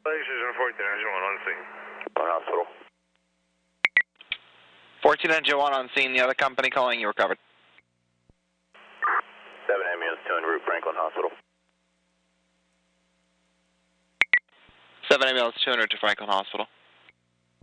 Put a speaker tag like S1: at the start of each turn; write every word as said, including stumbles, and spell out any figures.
S1: Station fourteen nine one on scene.
S2: One hospital.
S3: fourteen nine one on scene. The other company calling you recovered.
S2: seven ambulance two en route Franklin Hospital.
S3: seven ambulance two hundred to Franklin Hospital.